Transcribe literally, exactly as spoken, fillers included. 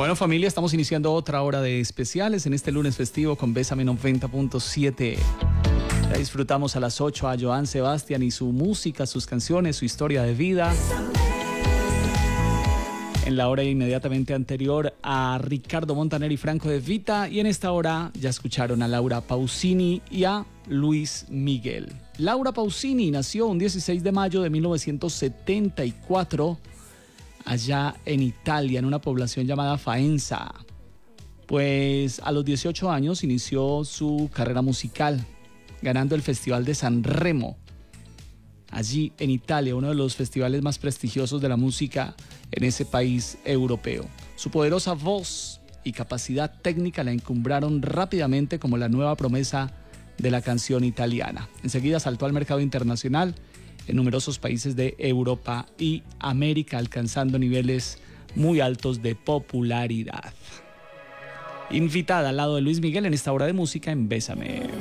Bueno, familia, estamos iniciando otra hora de especiales en este lunes festivo con Bésame noventa punto siete. Ya disfrutamos a las ocho a Joan Sebastián y su música, sus canciones, su historia de vida. En la hora inmediatamente anterior a Ricardo Montaner y Franco De Vita. Y en esta hora ya escucharon a Laura Pausini y a Luis Miguel. Laura Pausini nació un dieciséis de mayo de mil novecientos setenta y cuatro allá en Italia, en una población llamada Faenza. Pues a los dieciocho años inició su carrera musical, ganando el Festival de San Remo, allí en Italia, uno de los festivales más prestigiosos de la música en ese país europeo. Su poderosa voz y capacidad técnica la encumbraron rápidamente como la nueva promesa de la canción italiana. Enseguida saltó al mercado internacional en numerosos países de Europa y América, alcanzando niveles muy altos de popularidad. Invitada al lado de Luis Miguel en esta hora de música en Bésame.